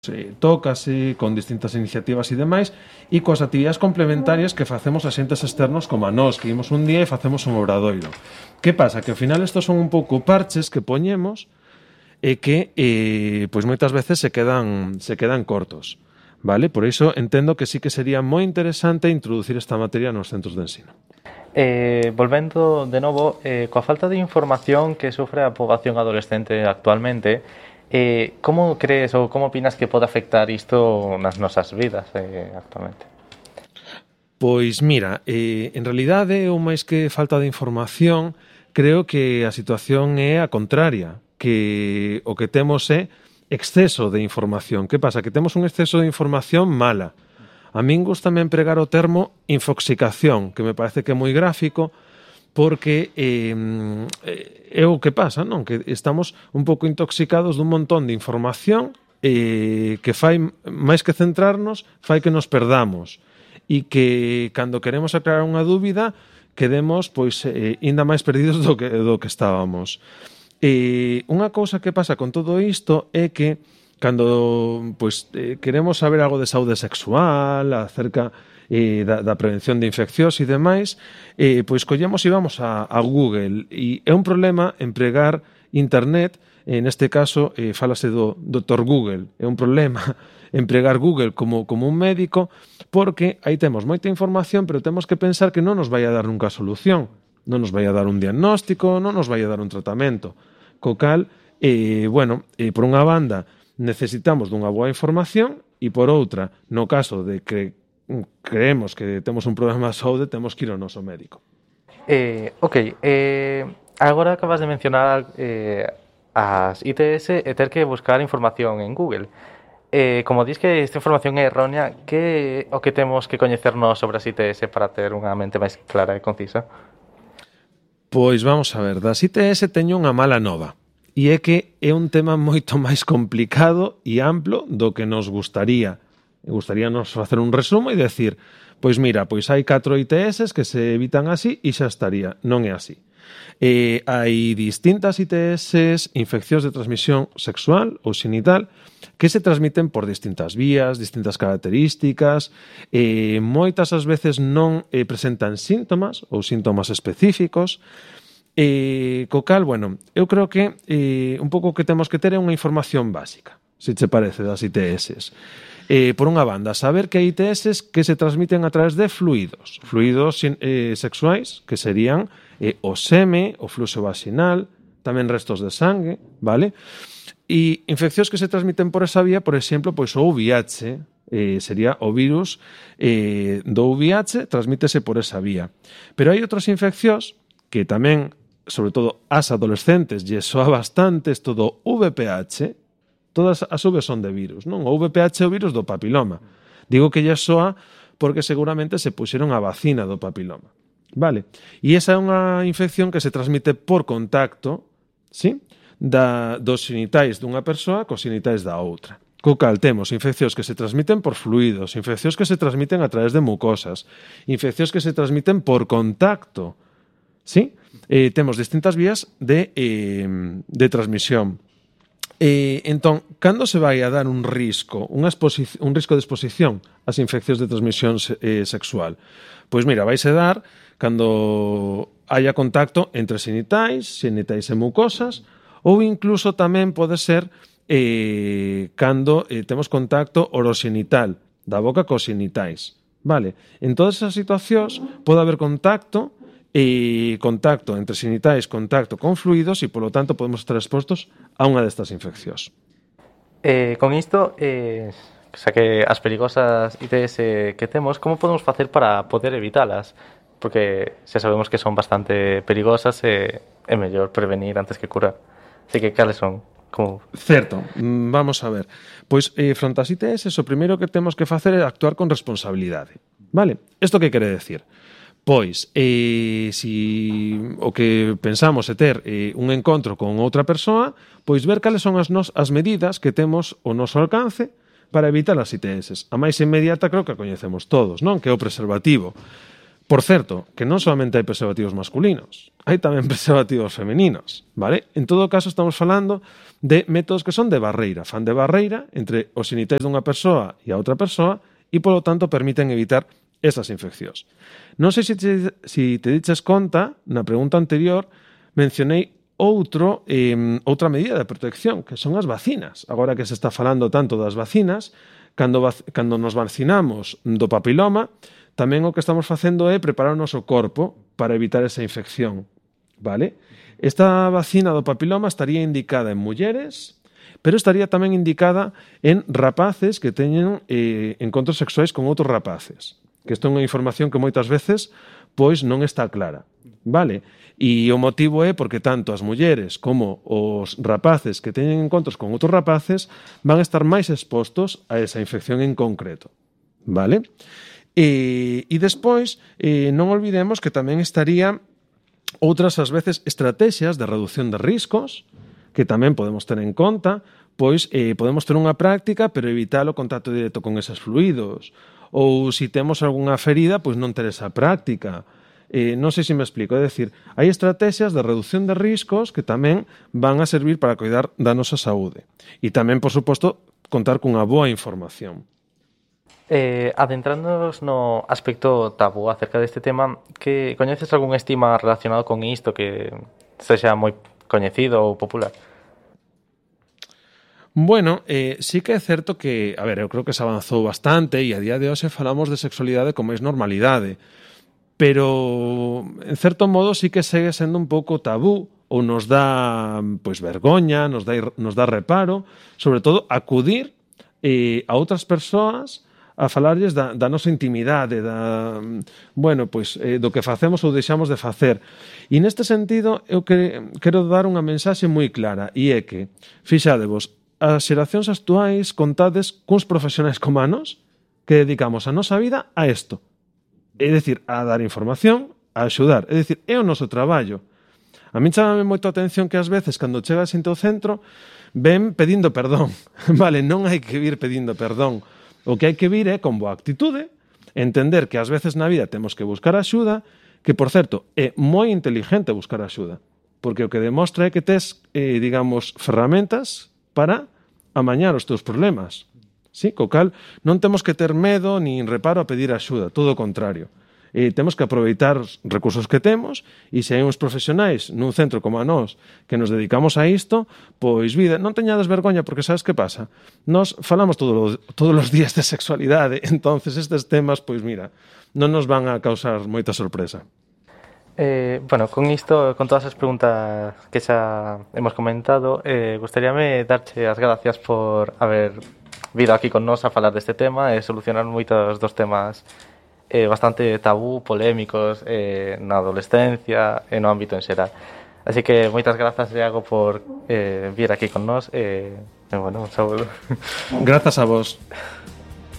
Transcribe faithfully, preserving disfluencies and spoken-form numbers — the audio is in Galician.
eh, tócase con distintas iniciativas e demais, e coas actividades complementarias que facemos a xentes externos como a nós, que imos un día e facemos un obradoiro. Que pasa? Que ao final estos son un pouco parches que poñemos e que eh, pois moitas veces se quedan se quedan cortos, vale? Por iso entendo que sí que sería moi interesante introducir esta materia nos centros de ensino. Eh, volvendo de novo, eh, coa falta de información que sufre a poboación adolescente actualmente, eh, como crees ou como opinas que pode afectar isto nas nosas vidas eh, actualmente? Pois mira, eh, en realidade, ou máis que falta de información, creo que a situación é a contraria, que o que temos é exceso de información. Que pasa? Que temos un exceso de información mala. A min gustame empregar o termo infoxicación, que me parece que é moi gráfico, porque eh, é o que pasa, non? Que estamos un pouco intoxicados dun montón de información eh, que fai, máis que centrarnos, fai que nos perdamos e que cando queremos aclarar unha dúbida quedemos pois eh, ainda máis perdidos do que, do que estábamos. E unha cousa que pasa con todo isto é que cando pois, eh, queremos saber algo de saúde sexual, acerca eh, da, da prevención de infeccións e demais, eh, pois collemos e vamos a, a Google. E é un problema empregar internet, en este caso eh, falase do doutor Google, é un problema empregar Google como, como un médico, porque aí temos moita información, pero temos que pensar que non nos vai a dar nunca a solución, non nos vai a dar un diagnóstico, non nos vai a dar un tratamento. Co cal, eh, bueno, eh, por unha banda, necesitamos dunha boa información e por outra, no caso de que creemos que temos un problema de saúde, temos que ir ao noso médico. Eh, ok, eh, agora acabas de mencionar eh, as I T S e ter que buscar información en Google. Eh, como dis que esta información é errónea, que o que temos que coñecernos sobre as I T S para ter unha mente máis clara e concisa? Pois vamos a ver, das I T S teño unha mala nova. E é que é un tema moito máis complicado e amplo do que nos gustaría. Gustaríanos facer un resumo e decir, pois mira, pois hai catro I T S que se evitan así e xa estaría. Non é así. Eh, hai distintas I T S, infeccións de transmisión sexual ou xenital, que se transmiten por distintas vías, distintas características, eh, moitas as veces non eh, presentan síntomas ou síntomas específicos, eh, co cal, bueno, eu creo que eh, un pouco que temos que ter é unha información básica, se che parece, das I T S. Eh, por unha banda, saber que hai I T S que se transmiten a través de fluidos, fluidos eh, sexuais, que serían eh, o seme, o fluxo vaginal, tamén restos de sangue, vale? E infeccións que se transmiten por esa vía, por exemplo, pois o V I H, eh, sería o virus eh, do V I H, transmítese por esa vía. Pero hai outras infeccións que tamén, sobre todo as adolescentes, lle soa bastante isto do V P H. Todas as V son de virus, non? O V P H é o virus do papiloma. Digo que lle soa porque seguramente se puxeron a vacina do papiloma. Vale? E esa é unha infección que se transmite por contacto, sí? Da, dos xenitais dunha persoa cos xenitais da outra. Co cal temos infeccións que se transmiten por fluidos, infeccións que se transmiten a través de mucosas, infeccións que se transmiten por contacto, sí? Eh, temos distintas vías de, eh, de transmisión. Eh, entón, cando se vai a dar un risco, unha un risco de exposición ás infeccións de transmisión eh, sexual? Pois mira, vaise dar cando haya contacto entre xenitais, xenitais e mucosas, ou incluso tamén pode ser eh, cando eh, temos contacto oroxenital da boca cos xenitais. Vale? En todas esas situacións pode haber contacto e contacto entre xenitais, contacto con fluidos e, polo tanto, podemos estar expostos a unha destas infeccións. Eh, con isto, eh, xa que as perigosas I T S que temos, como podemos facer para poder evitalas? Porque xa sabemos que son bastante perigosas e é mellor prevenir antes que curar. Así que, cales son? Como... Certo, vamos a ver. Pois, eh, fronte ás I T S, o primeiro que temos que facer é actuar con responsabilidade. Vale? Isto que quere decir? Pois, eh, si o que pensamos é ter eh, un encontro con outra persoa, pois ver cales son as, nos, as medidas que temos ao noso alcance para evitar as I T S. A máis inmediata creo que a coñecemos todos, non? Que é o preservativo. Por certo, que non solamente hai preservativos masculinos, hai tamén preservativos femeninos, vale? En todo caso, estamos falando de métodos que son de barreira, fan de barreira entre os xenitais dunha persoa e a outra persoa e, polo tanto, permiten evitar esas infeccións. Non sei se te, si te diches conta, na pregunta anterior, mencionei outro, eh, outra medida de protección, que son as vacinas. Agora que se está falando tanto das vacinas, cando, cando nos vacinamos do papiloma, tamén o que estamos facendo é preparar o noso corpo para evitar esa infección, vale? Esta vacina do papiloma estaría indicada en mulleres, pero estaría tamén indicada en rapaces que teñen eh, encontros sexuais con outros rapaces. Que isto é unha información que moitas veces pois non está clara, vale? E o motivo é porque tanto as mulleres como os rapaces que teñen encontros con outros rapaces van a estar máis expostos a esa infección en concreto, vale? E, e despois, eh, non olvidemos que tamén estaría outras, ás veces, estrategias de reducción de riscos que tamén podemos ter en conta, pois eh, podemos ter unha práctica pero evitar o contacto directo con eses fluidos, ou se temos algunha ferida, pois non ter esa práctica. Eh, non sei se me explico, é dicir, hai estrategias de reducción de riscos que tamén van a servir para cuidar da nosa saúde. E tamén, por suposto, contar cunha boa información. Eh, adentrándonos no aspecto tabú acerca deste tema, que coñeces algún estigma relacionado con isto que sexa moi coñecido ou popular? Bueno, eh, sí que é certo que, a ver, eu creo que se avanzou bastante e a día de hoxe falamos de sexualidade con máis normalidade, pero en certo modo sí que segue sendo un pouco tabú ou nos dá pois vergoña, nos dá, nos dá reparo, sobre todo acudir eh, a outras persoas a falarlles da, da nosa intimidade, da, bueno, pois, eh, do que facemos ou deixamos de facer. E neste sentido eu que, quero dar unha mensaxe moi clara, e é que, fixadevos, as xeracións actuais contades cuns profesionais como a nos que dedicamos a nosa vida a isto. É dicir, a dar información, a axudar. É dicir, é o noso traballo. A min chamame moito a atención que ás veces, cando chegas into centro, ven pedindo perdón. Vale, non hai que vir pedindo perdón. O que hai que vir é con boa actitude, entender que ás veces na vida temos que buscar axuda, que, por certo, é moi inteligente buscar axuda, porque o que demostra é que tes, eh, digamos, ferramentas para amañar os teus problemas. Sí, co cal non temos que ter medo nin reparo a pedir axuda, todo o contrario. E temos que aproveitar os recursos que temos e se hai uns profesionais nun centro como a nós que nos dedicamos a isto, pois vida, non teñades vergoña porque sabes que pasa? Nós falamos todo, todos os días de sexualidade, entonces estes temas, pois mira, non nos van a causar moita sorpresa. Eh, bueno, con isto, con todas as preguntas que xa hemos comentado, eh, gustaríame darche as gracias por haber vido aquí con nós a falar deste tema e solucionar moitos dos temas eh, bastante tabú, polémicos eh, na adolescencia e no ámbito en xeral. Así que moitas grazas, Iago, por eh, vir aquí con nós e, eh, bueno, un saúdo. Grazas a vos.